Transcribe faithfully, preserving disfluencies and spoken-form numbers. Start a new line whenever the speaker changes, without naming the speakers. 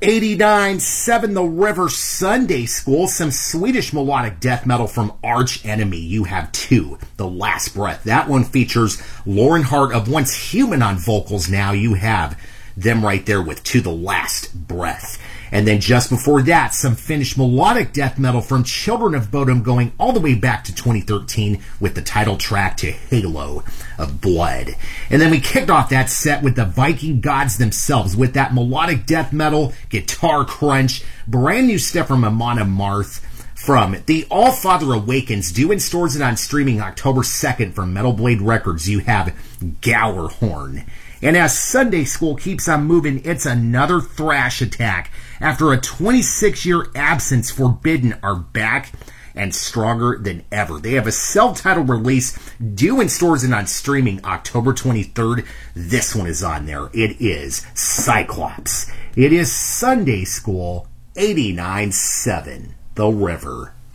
eighty-nine seven The River Sunday School, some Swedish melodic death metal from Arch Enemy. You have two, The Last Breath. That one features Lauren Hart of Once Human on vocals. Now you have them right there with To the Last Breath. And then just before that, some Finnish melodic death metal from Children of Bodom, going all the way back to twenty thirteen with the title track to Halo of Blood. And then we kicked off that set with the Viking Gods themselves with that melodic death metal, guitar crunch, brand new stuff from Amon Amarth. From The All-Father Awakens, due in stores and on streaming October second from Metal Blade Records, you have Gowerhorn. And as Sunday School keeps on moving, it's another thrash attack. After a twenty-six year absence, Forbidden are back and stronger than ever. They have a self-titled release due in stores and on streaming October twenty-third. This one is on there. It is Cyclops. It is Sunday School, eighty-nine seven The River.